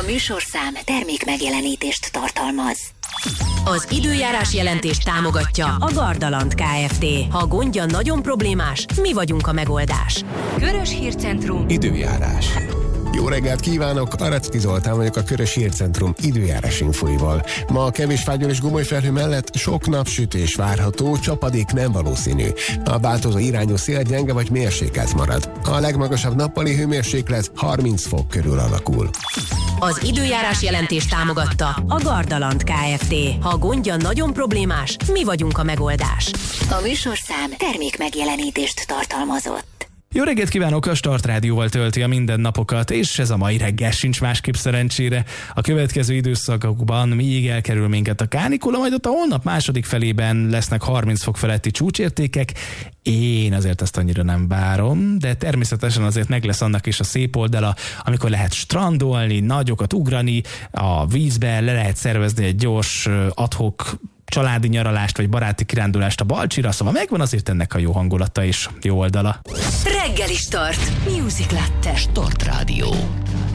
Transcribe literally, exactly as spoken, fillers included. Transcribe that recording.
műsorszám termék megjelenítést tartalmaz. Az időjárás jelentést támogatja a Gardaland Kft. Ha gondja nagyon problémás, mi vagyunk a megoldás. Körös Hírcentrum. Időjárás. Jó reggelt kívánok! Aracki Zoltán vagyok, a Körös Hírcentrum időjárás infóival. Ma a kevés fágyon és gomoly felhő mellett sok napsütés várható, csapadék nem valószínű. A változó irányú szél gyenge vagy mérsékelt marad. A legmagasabb nappali hőmérséklet harminc fok körül alakul. Az időjárás jelentést támogatta a Gardaland Kft. Ha gondja nagyon problémás, mi vagyunk a megoldás. A műsorszám termék megjelenítést tartalmazott. Jó reggelt kívánok, a Start Rádióval tölti a mindennapokat, és ez a mai reggel sincs másképp szerencsére. A következő időszakokban még elkerül minket a kánikula, majd ott a holnap második felében lesznek harminc fok feletti csúcsértékek. Én azért ezt annyira nem várom, de természetesen azért meg lesz annak is a szép oldala, amikor lehet strandolni, nagyokat ugrani, a vízbe le lehet szervezni egy gyors ad-hoc családi nyaralást vagy baráti kirándulást a Balcsira, szóval megvan azért ennek a jó hangulata és jó oldala. Reggeli Start. Music Latte. Start Rádió.